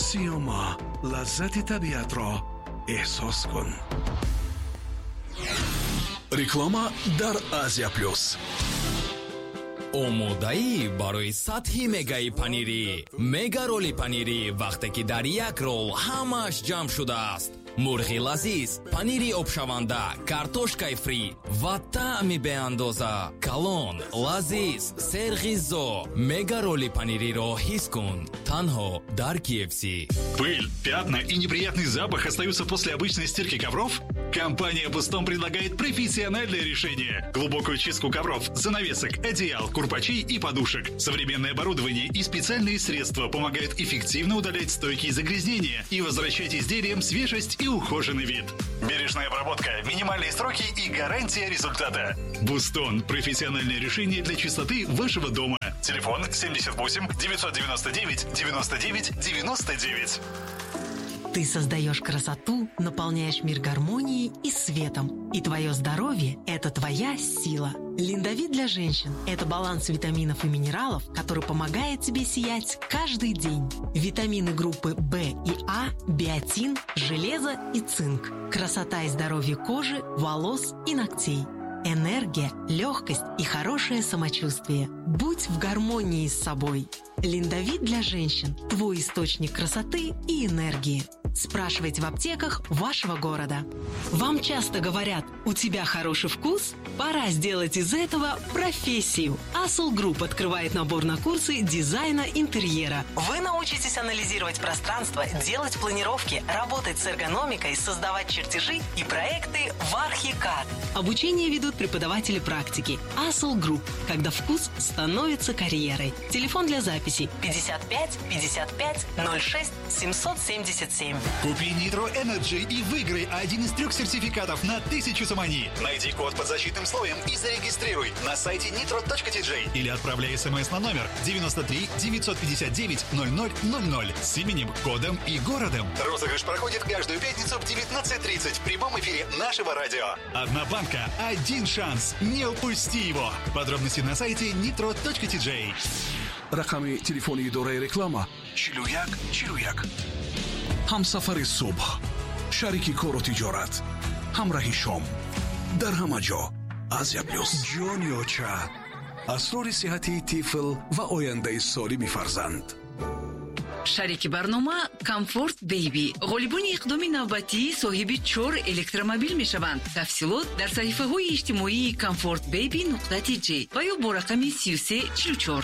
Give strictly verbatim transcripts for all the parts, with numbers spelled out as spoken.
سیوما، لذت طبیعت را احساس کن. реклама дар Азия плюс. омодаӣ барои сатҳи мегаи панирӣ. мега роли панирӣ вақте ки дар як рол ҳамааш ҷамъ шудааст. мурғи лазиз, панири обшаванда, картошкаи фри ва таъми беандоза. калон, лазиз, серғизо. мега роли панириро ҳис кун танҳо дар ки эф си. Пыль, пятна и неприятный запах остаются после обычной стирки ковров? Компания Бустон предлагает профессиональное решение. Глубокую чистку ковров, занавесок, одеял, курпачей и подушек. Современное оборудование и специальные средства помогают эффективно удалять стойкие загрязнения и возвращать изделиям свежесть и ухоженный вид. Бережная обработка, минимальные сроки и гарантия результата. Бустон – профессиональное решение для чистоты вашего дома. Телефон семьдесят восемь девятьсот девяносто девять девяносто девять девяносто девять. Ты создаешь красоту, наполняешь мир гармонией и светом. И твое здоровье – это твоя сила. Линдовит для женщин – это баланс витаминов и минералов, который помогает тебе сиять каждый день. Витамины группы В и А, биотин, железо и цинк. Красота и здоровье кожи, волос и ногтей. Энергия, легкость и хорошее самочувствие. Будь в гармонии с собой. Линдовит для женщин – твой источник красоты и энергии. Спрашивайте в аптеках вашего города. Вам часто говорят: у тебя хороший вкус? Пора сделать из этого профессию. Asl Group открывает набор на курсы дизайна интерьера. Вы научитесь анализировать пространство, делать планировки, работать с эргономикой, создавать чертежи и проекты в Archicad. Обучение ведут преподаватели практики. Asl Group. Когда вкус становится карьерой. Телефон для записи пятьдесят пять пятьдесят пять ноль шесть семьсот семьдесят семь. Купи Nitro Energy и выиграй один из трех сертификатов на тысячу самани. Найди код под защитным слоем и зарегистрируй на сайте nitro точка ти джей или отправляй смс на номер девяносто три девятьсот пятьдесят девять ноль ноль ноль ноль с именем, кодом и городом. Розыгрыш проходит каждую пятницу в девятнадцать тридцать в прямом эфире нашего радио. Одна банка, один шанс. Не упусти его. Подробности на сайте nitro точка ти джей. рақами телефони идораи реклама чилу як чилу як. ҳамсафари субҳ, шарики кору тиҷорат, ҳамраҳи шом, дар ҳама ҷо. Азия плюс. ҷонёча, асрори сиҳати тифл ва ояндаи солими фарзанд. шарики барнома Comfort Baby ғолибони иқдоми навбатии соҳиби чор электромобил мешаванд. тафсилот дар саҳифаҳои иҷтимоии comfort baby нуқта ти ҷей ва ё бо рақами си ю се чилу чор.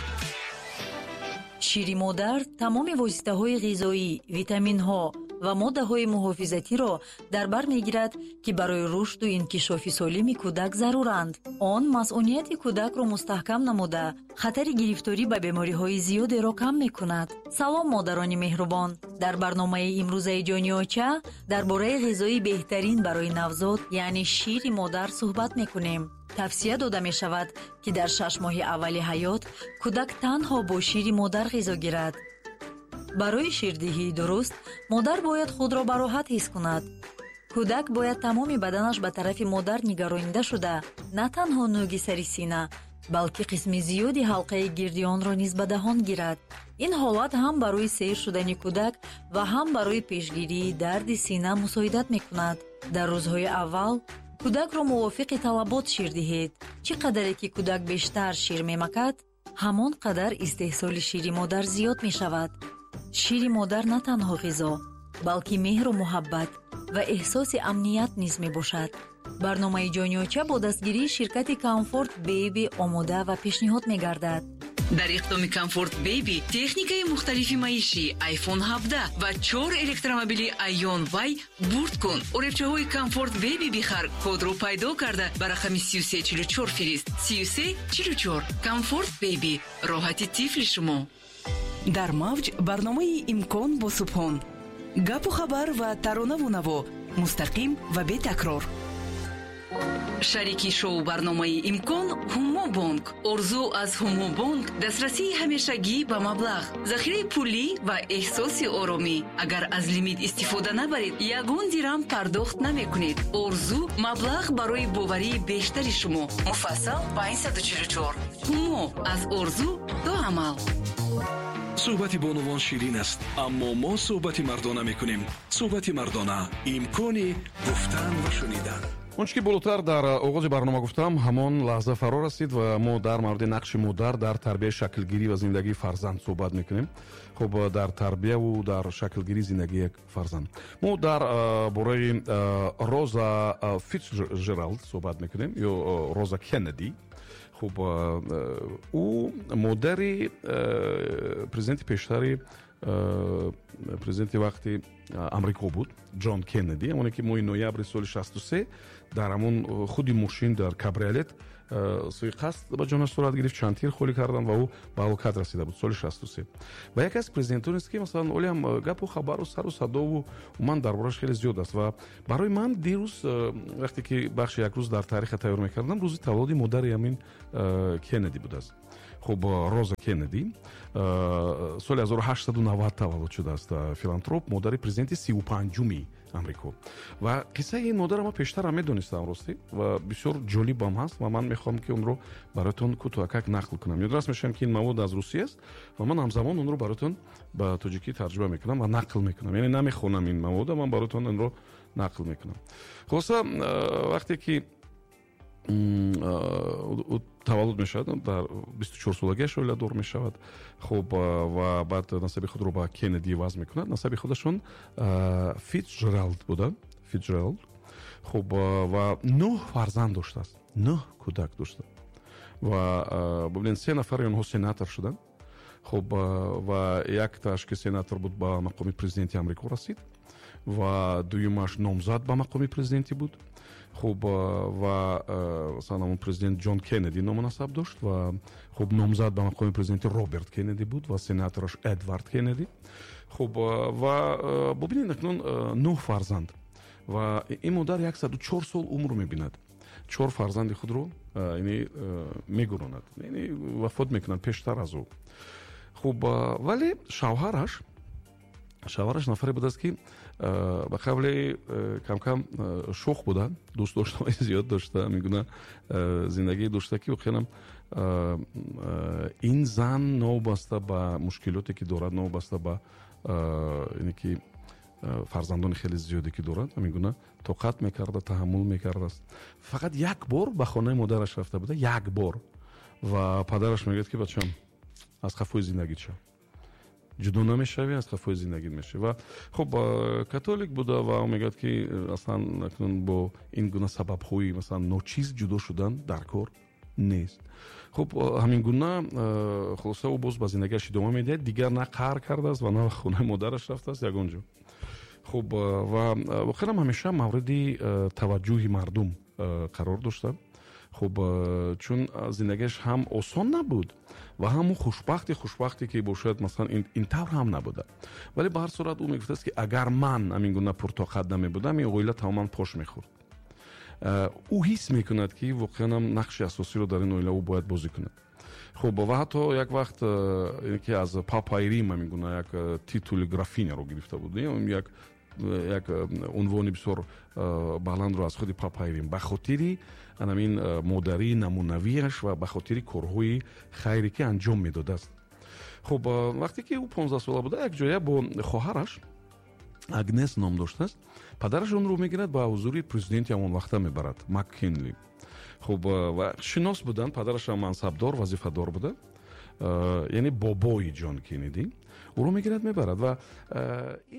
шири модар тамоми воситаҳои ғизоӣ, витаминҳо ва моддаҳои муҳофизатиро дар бар мегирад, ки барои рушду инкишофи солими кӯдак заруранд. он масъулияти кӯдакро мустаҳкам намуда, хатари гирифторӣ ба бемориҳои зиёдеро кам мекунад. салом модарони меҳрубон. дар барномаи имрӯзаи ҷониёча дар бораи ғизои беҳтарин барои навзод, яъне шири модар суҳбат мекунем. тавсия дода мешавад, ки дар шаш моҳи аввали ҳаёт кӯдак танҳо бо шири модар ғизо гирад. барои ширдиҳии дуруст, модар бояд худро бароҳат ҳис кунад. кӯдак бояд тамоми баданаш ба тарафи модар нигаронида шуда, на танҳо нӯги сари сина, балки қисми зиёди ҳалқаи гирди онро низ ба даҳон гирад. ин ҳолат ҳам барои сейр шудани кӯдак ва ҳам барои пешгирии дарди сина мусоидат мекунад. дар рӯзҳои аввал кӯдакро мувофиқи талабот шир диҳед. чӣ қадаре ки кӯдак бештар шир мемакад, ҳамон қадар истеҳсоли шири модар зиёд мешавад. шири модар на танҳо ғизо, балки меҳру муҳаббат ва эҳсоси амният низ мебошад. барномаи ҷониёча бо дастгирии ширкати Comfort Baby омода ва пешниҳод мегардад. дар иқдоми Comfort Baby техникаи мухталифи маишӣ айфон ҳабдаҳ ва чор электромобили Ion Vay бурд кун. оребчаҳои Comfort Baby бихар, кодро пайдо карда ба рақами си ю се чилу чор фирист. си ю се чилу чор. Comfort Baby, роҳати тифли шумо. дар мавҷ барномаи имкон бо субҳон, гапу хабар ва таронаву наво, мустақим ва бетакрор. шарики шоу барномаи имкон Ҳумо Бонк. орзу аз Ҳумо Бонк дастрасии ҳамешагӣ ба маблағ, захираи пулӣ ва эҳсоси оромӣ. агар аз лимит истифода набаред, ягон дирам пардохт намекунед. орзу маблағ барои боварии бештари шумо. муфассал панҷсад у чилу чор. Ҳумо аз орзу то амал. суҳбати бонувон ширин аст, аммо мо суҳбати мардона мекунем. суҳбати мардона, имкони гуфтан ва шунидан. он ки болотар дар оғози барнома гуфтам, ҳамон лаҳза фаро расид ва мо дар мавриди нақши модар дар тарбияи шаклгирӣ ва зиндагии фарзанд суҳбат мекунем. хуб, дар тарбияву дар шаклгирии зиндагии як фарзанд мо дар бораи Роза Фицджералд суҳбат мекунем, ё Роза Кеннеди. хуб, ӯ модари президенти пештари президенти вақти амрико буд, Ҷон Кеннеди, ҳамоне ки моҳи ноябри соли шасту се дар ҳамон худи мошин дар кабриолет суи қасд ба ҷонаш сурат гирифт, чанд тир холӣ карданд ва ӯ ба ҳалокат расида буд соли шасту се. ва яке аз президентонест ки масалан олиам гапу хабару сару садову ман дар бораш хеле зиёд аст ва барои ман дирӯз вақте ки бахши як рӯз дар тариха тайёр мекардам, рӯзи таваллуди модари ҳамин Кеннеди будааст. хуб, Роза Кеннеди соли ҳазору ҳаштсаду навад таваллуд шудааст, филантроп, модари президенти сию панҷуми амрико. ва қиссаи ин модарам пештар ҳам медонистам рости ва бисёр ҷолибам ҳаст ва ман мехоҳам ки онро баротон кӯтоҳакак нақл кунам. ёдрас мешавам ки ин мавод аз русия аст ва ман ҳамзамон онро баротон ба тоҷикӣ тарҷима мекунам ва нақл мекунам, яъне намехонам ин мавода, ман баротон онро нақл мекунам. хулоса вақте ки таваллуд мешавад, дар бисту чор солагиаш оиладор мешавад, хуб, ва баъд насаби худро ба Кеннеди вазъ мекунад. насаби худашон Фицджералд буданд, Фицджералд. хуб, ва нӯҳ фарзанд доштааст, нӯҳ кӯдак дошта ва бубинед се нафари онҳо сенатор шуданд. хуб, ва якташ ки сенатор буд ба мақоми президенти амрико расид ва дуюмаш номзад ба мақоми президентӣ буд. хуб, ва масалан президент Ҷон Кеннеди номунасаб дошт ва хуб номзад ба мақоми президенти Роберт Кеннеди буд ва сенатораш Эдвард Кеннеди. хуб, ва бубинед акнун нӯҳ фарзанд ва ин модар яксаду чор сол умр мебинад. чор фарзанди худро яъне мегуронад, яъне вафот мекунад пештар аз ӯ. хуб, вале шавҳараш шавҳараш нафаре будааст ки ба қавле камкам шух буда, дӯст доштаҳои зиёд дошта, мегуна зиндагӣ дошта ки воқеан ин зан новобаста ба мушкилоте ки дорад, новобаста ба ине ки фарзандони хеле зиёде ки дорад, мегуна тоқат мекарда, таҳаммул мекардааст. фақат як бор ба хонаи модараш рафта буда, як бор, ва падараш мегӯяд ки бачам аз хафои зиндагӣ шав, ҷудо намешавӣ, аз хафои зиндагӣ мешавӣ. ва хуб, католик буда ва мегӯяд ки аслан акнун бо ин гуна сабабҳои масалан ночиз ҷудо шудан дар кор нест. хуб, ҳамин гуна хулоса ӯ боз ба зиндагиаш идома медиҳад, дигар на қаҳр кардааст ва на хонаи модараш рафтааст ягон ҷо. хуб, ва воқеан ҳамеша мавриди таваҷҷӯҳи мардум қарор дошта. хуб, чун зиндагиаш ҳам осон набуд ва ҳам хушбахти хушбахте ки бошад масалан ин тавр ҳам набуда. вале ба ҳар сурат ӯ мегуфтааст ки агар ман ҳамин гуна пуртоқат намебудам, ин оила тамоман пош мехӯрд. ӯ ҳис мекунад ки воқеан нақши асосиро дар ин оила ӯ бояд бозӣ кунад. хуб, ва ҳатто як вақт ки аз папаи Рим ҳамин гуна як титули графиняро гирифта буд, як як унвони бисёр баландро аз худи папаи Рим ба хотири анамин модари намунавиаш ва ба хотири корҳои хайре ки анҷом медодааст. хуб, вақте ки ӯ понздаҳ сола буда, як ҷоя бо хоҳараш Агнес ном доштааст, падараш онро мегирад ба ҳузури президенти ҳамон вақта мебарад, Маккинли. хуб, ва шинос буданд, падараш ҳам мансабдор, вазифадор буда, яъне бобои Ҷон Кеннеди. ӯро мегирад мебарад ва